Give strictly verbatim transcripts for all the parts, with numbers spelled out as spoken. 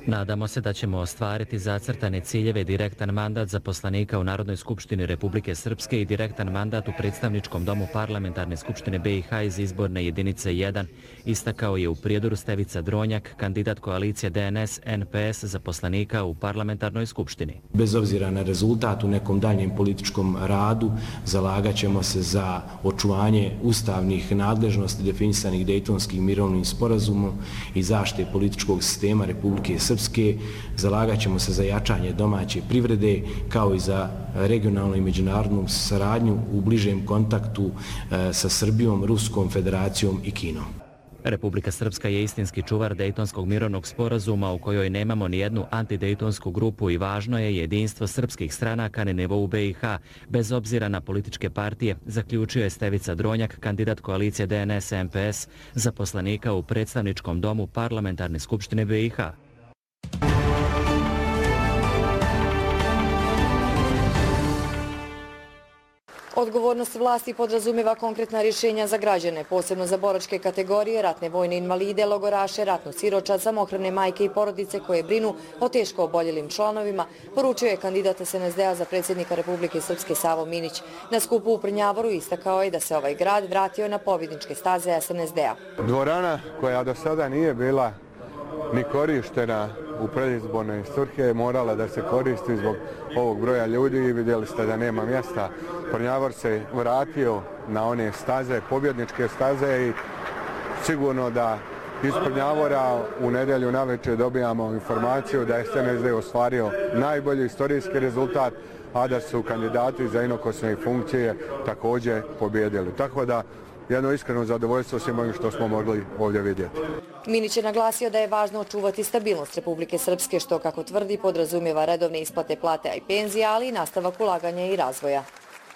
Nadamo se da ćemo ostvariti zacrtane ciljeve, direktan mandat za poslanika u Narodnoj skupštini Republike Srpske i direktan mandat u predstavničkom domu Parlamentarne skupštine B i H iz izborne jedinice jedan, istakao je u prijedoru Stevica Dronjak, kandidat koalicije D N S N P S za poslanika u Parlamentarnoj skupštini. Bez obzira na rezultat u nekom daljem političkom radu, zalagat ćemo se za očuvanje ustavnih nadležnosti definisanih Dejtonskim mirovnim sporazumom i zaštite političkog sistema Republike Srpske. Zalagat ćemo se za jačanje domaće privrede kao i za regionalnu i međunarodnu saradnju u bližem kontaktu sa Srbijom, Ruskom federacijom i Kinom. Republika Srpska je istinski čuvar Dejtonskog mirovnog sporazuma u kojoj nemamo ni jednu antidejtonsku grupu i važno je jedinstvo srpskih stranaka na nivou B i H, bez obzira na političke partije, zaključio je Stevica Dronjak, kandidat koalicije D N S N P S za poslanika u predstavničkom domu Parlamentarne skupštine B i H. Odgovornost vlasti podrazumijeva konkretna rješenja za građane, posebno za boračke kategorije, ratne vojne invalide, logoraše, ratno siročad, samohrane majke i porodice koje brinu o teško oboljelim članovima, poručio je kandidat S N S D-a za predsjednika Republike Srpske Savo Minić. Na skupu u Prnjavoru istakao je da se ovaj grad vratio na pobjedničke staze S N S D-a. Dvorana koja do sada nije bila ni korištena u predizborne svrhe je morala da se koristi zbog ovog broja ljudi i vidjeli ste da nema mjesta. Prnjavor se vratio na one staze, pobjedničke staze i sigurno da iz Prnjavora u nedjelju navečer dobijamo informaciju da je S N S D ostvario najbolji istorijski rezultat, a da su kandidati za inokosne funkcije također pobjedili. Tako da jedno iskreno zadovoljstvo svim ovim što smo mogli ovdje vidjeti. Minić je naglasio da je važno očuvati stabilnost Republike Srpske, što, kako tvrdi, podrazumijeva redovne isplate plate i penzija, ali i nastavak ulaganja i razvoja.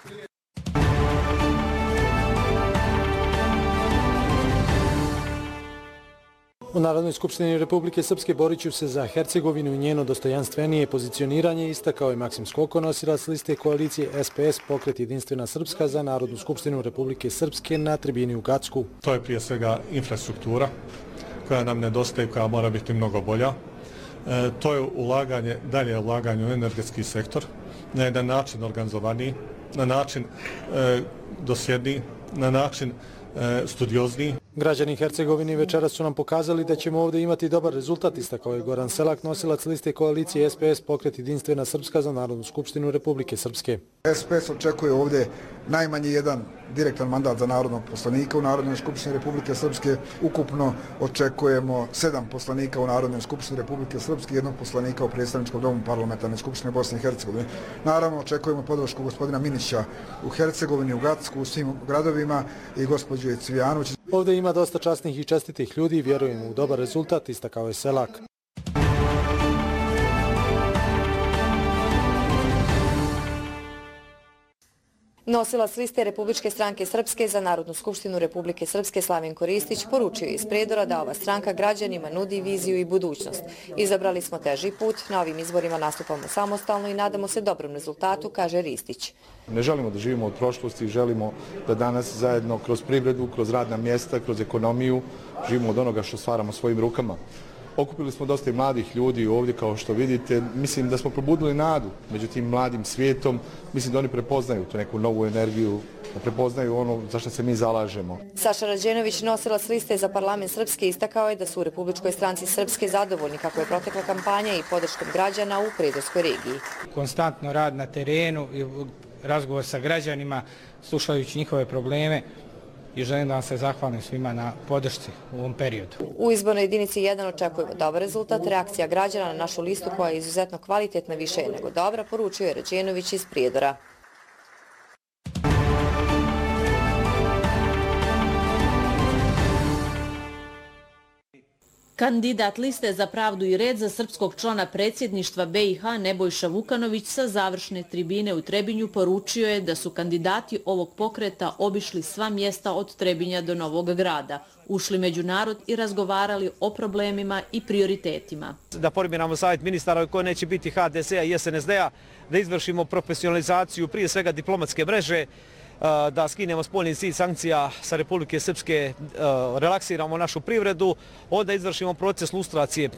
U Narodnoj skupštini Republike Srpske borit ću se za Hercegovinu i njeno dostojanstvenije pozicioniranje, istakao je Maksim Skoko, nosilac liste koalicije S P S Pokret Jedinstvena Srpska za Narodnu skupštinu Republike Srpske na tribini u Gacku. To je prije svega infrastruktura koja nam nedostaje i koja mora biti mnogo bolja. E, to je ulaganje, dalje ulaganje u energetski sektor na jedan način organizovaniji, na način e, dosljedniji, na način e, studiozniji. Građani Hercegovine večeras su nam pokazali da ćemo ovdje imati dobar rezultat, istakao je Goran Selak, nosilac liste koalicije S P S Pokret Jedinstvena Srpska za Narodnu skupštinu Republike Srpske. S P S očekuje ovdje najmanje jedan direktan mandat za narodnog poslanika u Narodnoj skupštini Republike Srpske. Ukupno očekujemo sedam poslanika u Narodnoj skupštini Republike Srpske i jednog poslanika u predstavničkom domu Parlamentarne skupštine Bosne i Hercegovine. Naravno, očekujemo podršku gospodina Minića u Hercegovini, u Gacku, u svim gradovima i gospođe Cvijanović. Ovdje ima dosta časnih i čestitih ljudi i vjerujemo u dobar rezultat, istakao je Selak. Nosilac liste Republičke stranke Srpske za Narodnu skupštinu Republike Srpske Slavenko Ristić poručio je iz Prijedora da ova stranka građanima nudi viziju i budućnost. Izabrali smo teži put, na ovim izborima nastupamo samostalno i nadamo se dobrom rezultatu, kaže Ristić. Ne želimo da živimo od prošlosti, želimo da danas zajedno kroz privredu, kroz radna mjesta, kroz ekonomiju živimo od onoga što stvaramo svojim rukama. Okupili smo dosta i mladih ljudi ovdje, kao što vidite. Mislim da smo probudili nadu među tim mladim svijetom. Mislim da oni prepoznaju tu neku novu energiju, da prepoznaju ono za što se mi zalažemo. Saša Rađenović, nosilac liste za parlament Srpske, istakao je da su u Republičkoj stranci Srpske zadovoljni kako je protekla kampanja i podrškom građana u Prijedorskoj regiji. Konstantno rad na terenu i razgovor sa građanima, slušajući njihove probleme, i želim da vam se zahvalim svima na podršci u ovom periodu. U izbornoj jedinici jedan očekujemo dobar rezultat. Reakcija građana na našu listu, koja je izuzetno kvalitetna, više je nego dobra, poručio je Rađenović iz Prijedora. Kandidat liste za pravdu i red za srpskog člana predsjedništva B i H Nebojša Vukanović sa završne tribine u Trebinju poručio je da su kandidati ovog pokreta obišli sva mjesta od Trebinja do Novog Grada, ušli među narod i razgovarali o problemima i prioritetima. Da formiramo savjet ministara koji neće biti H D S-a i S N S D-a, da izvršimo profesionalizaciju prije svega diplomatske mreže, da skinemo spoljni cilj sankcija sa Republike Srpske, relaksiramo našu privredu, onda izvršimo proces lustracije